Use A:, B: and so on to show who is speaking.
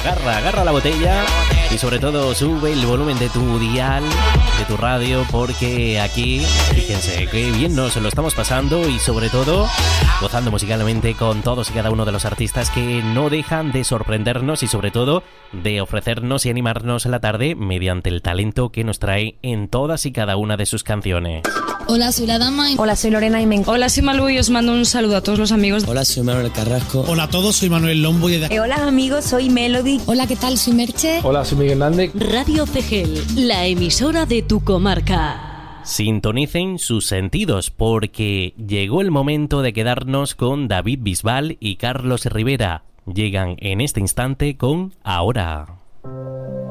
A: agarra la botella y sobre todo sube el volumen de tu dial, de tu radio, porque aquí, fíjense, qué bien nos lo estamos pasando y sobre todo gozando musicalmente con todos y cada uno de los artistas que no dejan de sorprendernos y sobre todo de ofrecernos y animarnos la tarde mediante el talento que nos trae en todas y cada una de sus canciones.
B: Hola, soy La Dama.
C: Hola, soy Lorena y
D: Hola, soy Malú y os mando un saludo a todos los amigos.
E: Hola, soy Manuel Carrasco.
F: Hola a todos, soy Manuel Lombo.
C: Hola amigos, soy Melody.
B: Hola, ¿qué tal? Soy Merche.
G: Hola, soy Miguel Nández.
H: Radio Cegel, la emisora de tu comarca.
A: Sintonicen sus sentidos porque llegó el momento de quedarnos con David Bisbal y Carlos Rivera. Llegan en este instante con Ahora.